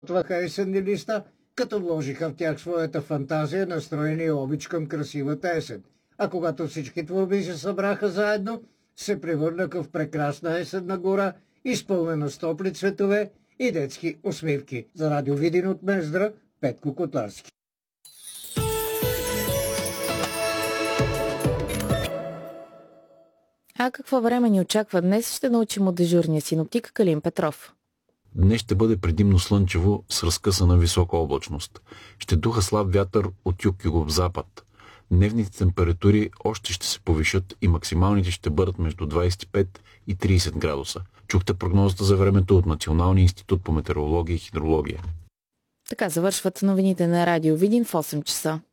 Отваха есенни листа, като вложиха в тях своята фантазия, настроени и обич към красивата есен. А когато всички творби се събраха заедно, се превърнаха в прекрасна есенна гора, изпълнена с топли цветове и детски усмивки. За Радио Видин от Мездра, Петко Котарски. А какво време ни очаква днес, ще научим от дежурния синоптик Калин Петров. Днес ще бъде предимно слънчево с разкъсана висока облачност. Ще духа слаб вятър от юг-югозапад. Дневните температури още ще се повишат и максималните ще бъдат между 25 и 30 градуса. Чухте прогнозата за времето от Националния институт по метеорология и хидрология. Така завършват новините на Радио Видин в 8 часа.